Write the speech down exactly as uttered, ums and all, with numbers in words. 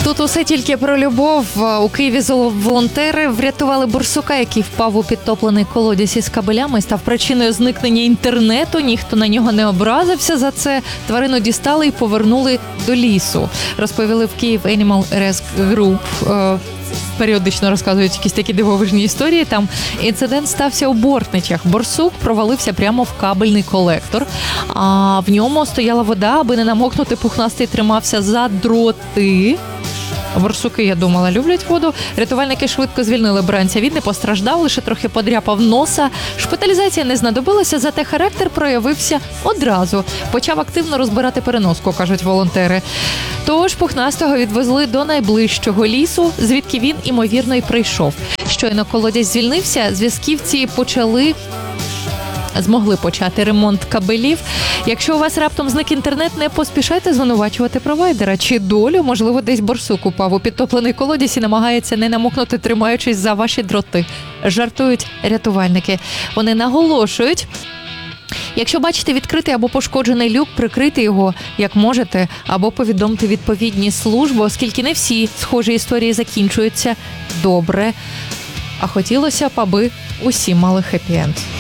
Тут усе тільки про любов. У Києві волонтери врятували борсука, який впав у підтоплений колодязь із кабелями, став причиною зникнення інтернету. Ніхто на нього не образився за це. Тварину дістали і повернули до лісу. Розповіли в Київ Animal Rescue Group. Періодично розказують якісь такі дивовижні історії. Там інцидент стався у Бортничах. Борсук провалився прямо в кабельний колектор, а в ньому стояла вода, аби не намокнути, пухнастий тримався за дроти. Борсуки, я думала, люблять воду. Рятувальники швидко звільнили бранця. Він не постраждав, лише трохи подряпав носа. Шпиталізація не знадобилася, зате характер проявився одразу. Почав активно розбирати переноску, кажуть волонтери. Тож пухнастого відвезли до найближчого лісу, звідки він, імовірно, й прийшов. Щойно колодязь звільнився, зв'язківці почали... змогли почати ремонт кабелів. Якщо у вас раптом зник інтернет, не поспішайте звинувачувати провайдера. Чи долю, можливо, десь борсук упав у підтоплений колодязь і намагається не намокнути, тримаючись за ваші дроти. Жартують рятувальники. Вони наголошують, якщо бачите відкритий або пошкоджений люк, прикрийте його, як можете, або повідомте відповідні служби, оскільки не всі схожі історії закінчуються добре. А хотілося б, аби усі мали хеппі-енд.